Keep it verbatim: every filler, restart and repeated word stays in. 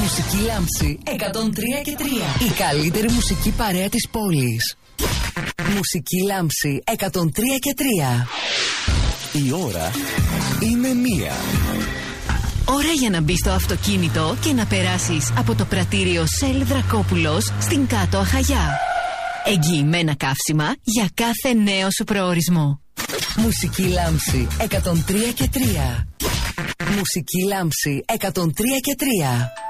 Μουσική Λάμψη εκατόν τρία και τρία. Η καλύτερη μουσική παρέα της πόλης. Μουσική Λάμψη εκατόν τρία και τρία. Η ώρα είναι μία. Ώρα για να μπεις στο αυτοκίνητο και να περάσεις από το πρατήριο Σελ Δρακόπουλος στην Κάτω Αχαγιά. Εγγυημένα καύσιμα για κάθε νέο σου προορισμό. Μουσική Λάμψη εκατόν τρία και τρία. Μουσική Λάμψη εκατόν τρία και τρία.